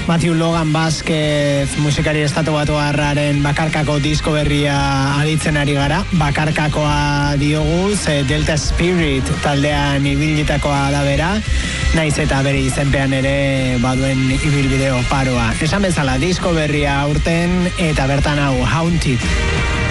Matthew Logan Vázquez musikari estatubatuarraren bakarkako disko berria aditzen ari gara. Bakarkakoa diogu, ze Delta Spirit taldean ibilitakoa da bera, naiz eta bere izenpean ere baduen ibilbide oparoa. Esan bezala, disko berria aurten eta bertan hau Haunted.